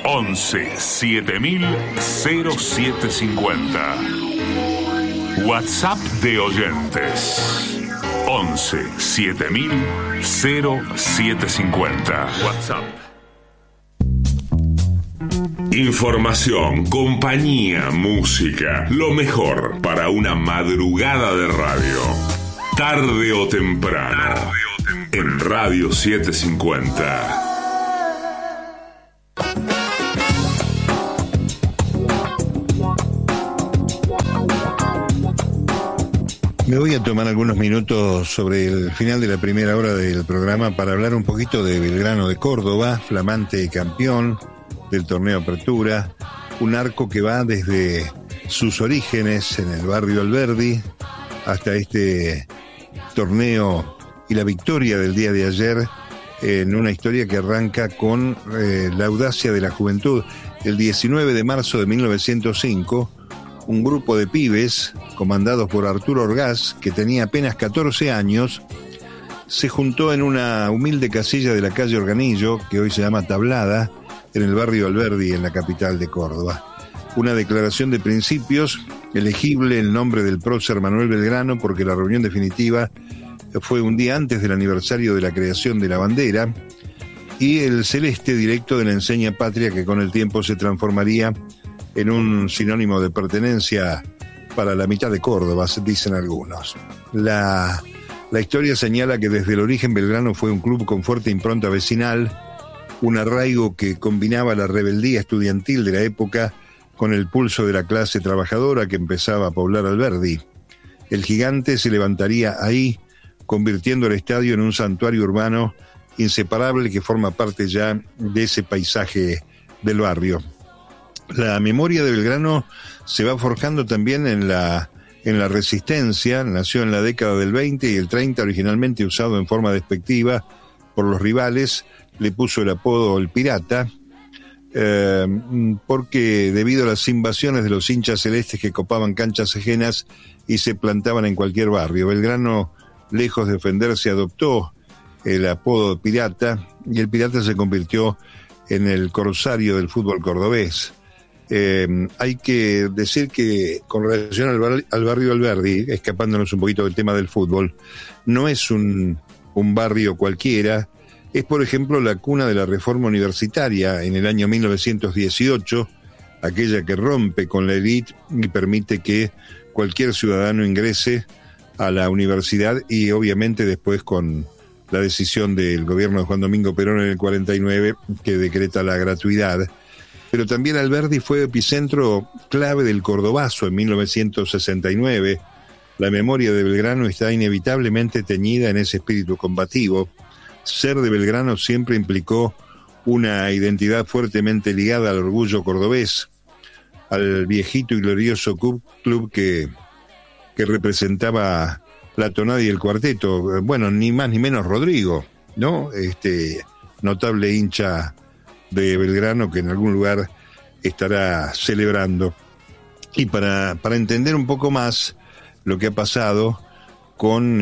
11 7000 0750. WhatsApp de oyentes 11 7000 0750. WhatsApp. Información, compañía, música, lo mejor para una madrugada de radio. Tarde o temprano, en Radio 750. Me voy a tomar algunos minutos sobre el final de la primera hora del programa para hablar un poquito de Belgrano de Córdoba, flamante campeón del torneo Apertura, un arco que va desde sus orígenes en el barrio Alberdi hasta este torneo y la victoria del día de ayer en una historia que arranca con la audacia de la juventud. El 19 de marzo de 1905, un grupo de pibes comandados por Arturo Orgaz, que tenía apenas 14 años, se juntó en una humilde casilla de la calle Organillo, que hoy se llama Tablada, en el barrio Alberdi, en la capital de Córdoba. Una declaración de principios, elegible el nombre del prócer Manuel Belgrano, porque la reunión definitiva fue un día antes del aniversario de la creación de la bandera, y el celeste directo de la enseña patria, que con el tiempo se transformaría en un sinónimo de pertenencia para la mitad de Córdoba, dicen algunos. La historia señala que desde el origen Belgrano fue un club con fuerte impronta vecinal, un arraigo que combinaba la rebeldía estudiantil de la época con el pulso de la clase trabajadora que empezaba a poblar Alberdi. El gigante se levantaría ahí, convirtiendo el estadio en un santuario urbano inseparable que forma parte ya de ese paisaje del barrio. La memoria de Belgrano se va forjando también en la resistencia. Nació en la década del 20 y el 30, originalmente usado en forma despectiva por los rivales. Le puso el apodo El Pirata, porque debido a las invasiones de los hinchas celestes que copaban canchas ajenas y se plantaban en cualquier barrio, Belgrano, lejos de ofenderse, adoptó el apodo Pirata, y el Pirata se convirtió en el corsario del fútbol cordobés. Hay que decir que con relación al barrio Alberdi, escapándonos un poquito del tema del fútbol, no es un barrio cualquiera. Es, por ejemplo, la cuna de la reforma universitaria en el año 1918, aquella que rompe con la élite y permite que cualquier ciudadano ingrese a la universidad, y obviamente después con la decisión del gobierno de Juan Domingo Perón en el 49, que decreta la gratuidad. Pero también Alberdi fue epicentro clave del Cordobazo en 1969. La memoria de Belgrano está inevitablemente teñida en ese espíritu combativo. Ser de Belgrano siempre implicó una identidad fuertemente ligada al orgullo cordobés, al viejito y glorioso club que representaba la tonada y el cuarteto. Bueno, ni más ni menos Rodrigo, ¿no? Notable hincha de Belgrano que en algún lugar estará celebrando. Y para entender un poco más lo que ha pasado con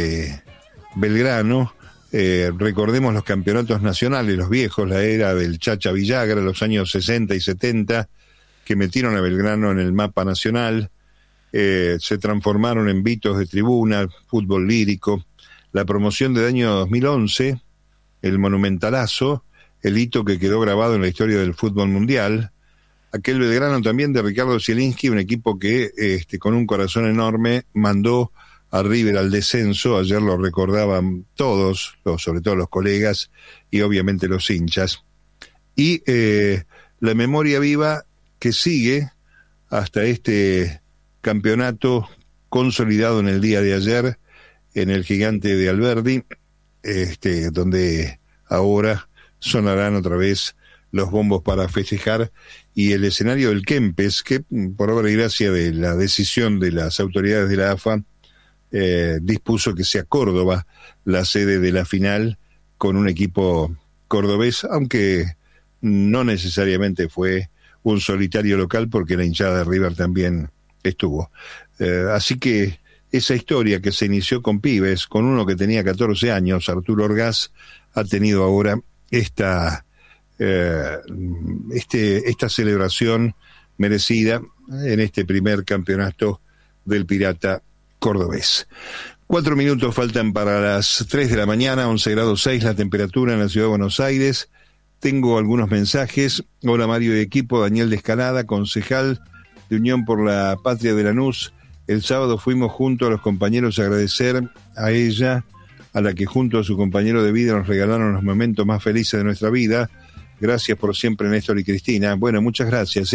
Belgrano, recordemos los campeonatos nacionales, los viejos, la era del Chacha Villagra, los años 60 y 70, que metieron a Belgrano en el mapa nacional. Se transformaron en vitos de tribuna, fútbol lírico. La promoción del año 2011, el monumentalazo, el hito que quedó grabado en la historia del fútbol mundial. Aquel Belgrano también de Ricardo Zielinski, un equipo que con un corazón enorme mandó a River al descenso. Ayer lo recordaban todos, sobre todo los colegas y obviamente los hinchas. Y la memoria viva que sigue hasta este campeonato consolidado en el día de ayer en el Gigante de Alberdi, donde ahora sonarán otra vez los bombos para festejar, y el escenario del Kempes, que por obra y gracia de la decisión de las autoridades de la AFA, dispuso que sea Córdoba la sede de la final, con un equipo cordobés, aunque no necesariamente fue un solitario local, porque la hinchada de River también estuvo. Así que esa historia que se inició con pibes, con uno que tenía 14 años, Arturo Orgaz, ha tenido ahora esta esta celebración merecida en este primer campeonato del Pirata cordobés. 4 minutos faltan para las 3 de la mañana, 11 grados 6 la temperatura en la ciudad de Buenos Aires. Tengo algunos mensajes. Hola Mario y equipo, Daniel de Escalada, concejal de Unión por la Patria de Lanús. El sábado fuimos junto a los compañeros a agradecer a ella, a la que junto a su compañero de vida nos regalaron los momentos más felices de nuestra vida. Gracias por siempre, Néstor y Cristina. Bueno, muchas gracias.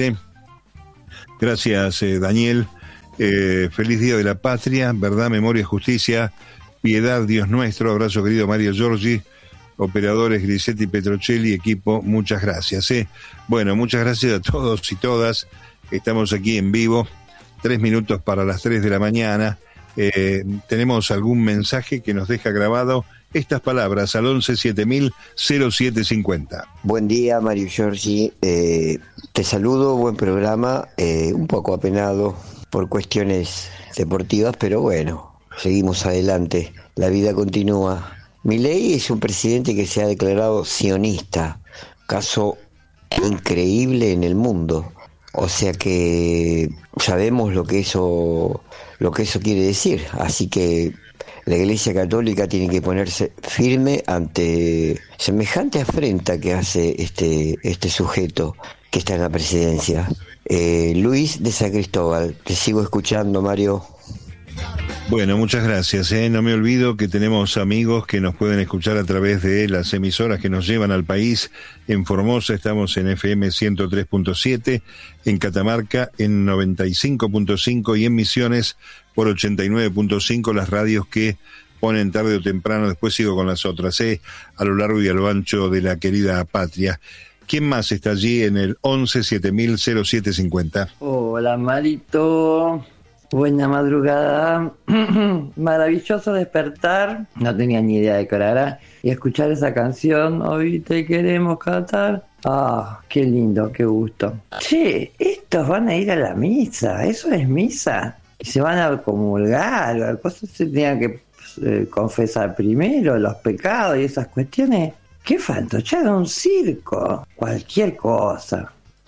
Gracias, Daniel. Feliz Día de la Patria, verdad, memoria, justicia, piedad, Dios nuestro. Abrazo, querido Mario Giorgi. Operadores Grisetti, Petrocelli, equipo, muchas gracias. Bueno, muchas gracias a todos y todas. Estamos aquí en vivo, 3 minutos para las 3 de la mañana. ¿Tenemos algún mensaje que nos deja grabado estas palabras al 11-7000-0750? Buen día, Mario Giorgi. Te saludo, buen programa. Un poco apenado por cuestiones deportivas, pero bueno, seguimos adelante. La vida continúa. Milei es un presidente que se ha declarado sionista, caso increíble en el mundo. O sea que sabemos lo que eso quiere decir. Así que la Iglesia Católica tiene que ponerse firme ante semejante afrenta que hace este sujeto que está en la presidencia. Luis de San Cristóbal, te sigo escuchando, Mario. Bueno, muchas gracias. No me olvido que tenemos amigos que nos pueden escuchar a través de las emisoras que nos llevan al país. En Formosa estamos en FM 103.7, en Catamarca en 95.5 y en Misiones por 89.5, las radios que ponen tarde o temprano. Después sigo con las otras, a lo largo y a lo ancho de la querida patria. ¿Quién más está allí en el 11-7000-0750? Hola, Marito. Buena madrugada. Maravilloso despertar. No tenía ni idea de qué hora era. Y escuchar esa canción, hoy te queremos cantar. Ah, qué lindo, qué gusto. Che, estos van a ir a la misa. Eso es misa. Y se van a comulgar. Las cosas se tenían que confesar primero, los pecados y esas cuestiones. Qué fantochada, un circo. Cualquier cosa.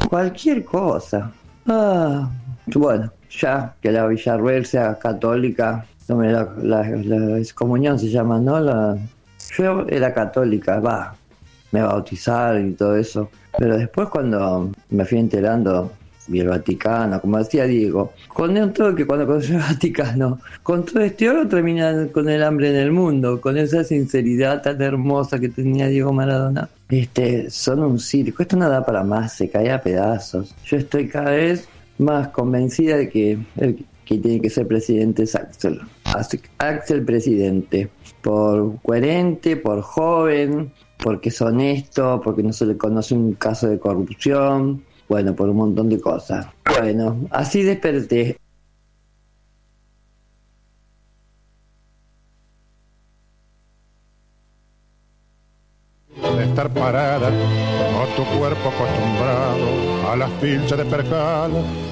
Ah, bueno. Ya que la Villarruel sea católica, la excomunión se llama, ¿no? Yo era católica, me bautizaron y todo eso, pero después cuando me fui enterando, vi el Vaticano, como decía Diego, con todo que cuando conocí el Vaticano, con todo este oro terminan con el hambre en el mundo, con esa sinceridad tan hermosa que tenía Diego Maradona. Son un circo, esto no da para más, se cae a pedazos. Yo estoy cada vez más convencida de que el que tiene que ser presidente es Axel presidente, por coherente, por joven, porque es honesto, porque no se le conoce un caso de corrupción, bueno, por un montón de cosas. Bueno, así desperté. De estar parada, como tu cuerpo acostumbrado a las pilchas de percal,